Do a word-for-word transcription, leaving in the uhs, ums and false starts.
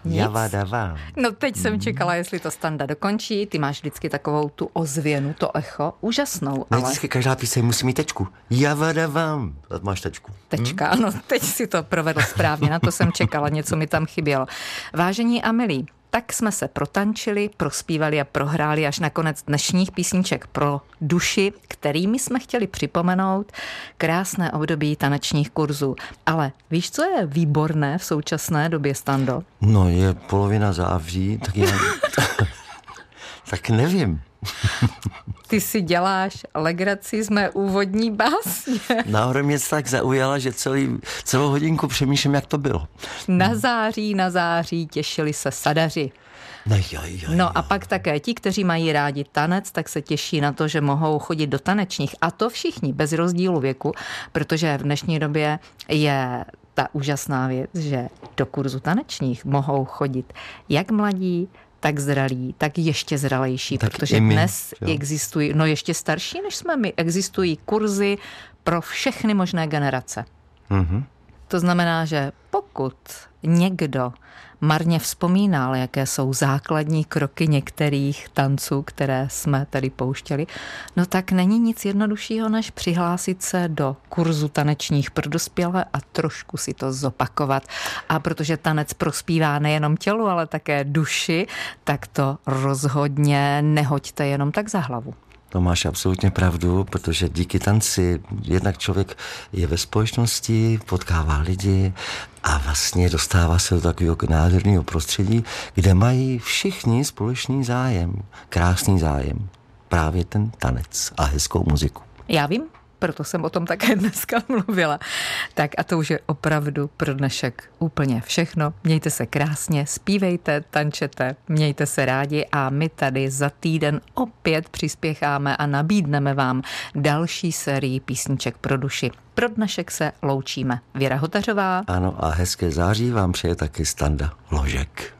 Nic. Javadavám. No teď jsem čekala, jestli to Standa dokončí. Ty máš vždycky takovou tu ozvěnu, to echo. Úžasnou, Ne, ale... vždycky každá píseň musí mít tečku. Javadavám. Máš tečku. Tečka, ano, teď si to provedl správně, na to jsem čekala, něco mi tam chybělo. Vážení a milí, tak jsme se protančili, prospívali a prohráli až nakonec dnešních písniček pro duši, kterými jsme chtěli připomenout krásné období tanečních kurzů. Ale víš, co je výborné v současné době, Stando? No, je polovina září, tak já... tak nevím. Ty si děláš legraci z mé úvodní básně. Náhodou mě tak zaujala, že celý, celou hodinku přemýšlím, jak to bylo. Na září, na září těšili se sadaři. No, jo, jo, no a pak také ti, kteří mají rádi tanec, tak se těší na to, že mohou chodit do tanečních. A to všichni, bez rozdílu věku, protože v dnešní době je ta úžasná věc, že do kurzu tanečních mohou chodit jak mladí, tak zralí, tak ještě zralejší, tak protože my, dnes jo. existují, no ještě starší než jsme my, existují kurzy pro všechny možné generace. Mm-hmm. To znamená, že pokud někdo marně vzpomínal, jaké jsou základní kroky některých tanců, které jsme tady pouštěli, no tak není nic jednoduššího, než přihlásit se do kurzu tanečních pro dospělé a trošku si to zopakovat. A protože tanec prospívá nejenom tělu, ale také duši, tak to rozhodně nehoďte jenom tak za hlavu. To máš absolutně pravdu, protože díky tanci jednak člověk je ve společnosti, potkává lidi a vlastně dostává se do takového nádherného prostředí, kde mají všichni společný zájem, krásný zájem, právě ten tanec a hezkou muziku. Já vím, proto jsem o tom také dneska mluvila. Tak a to už je opravdu pro dnešek úplně všechno. Mějte se krásně, zpívejte, tančete, mějte se rádi a my tady za týden opět přispěcháme a nabídneme vám další sérii písniček pro duši. Pro dnešek se loučíme. Věra Hotařová. Ano a hezké září vám přeje taky Standa Ložek.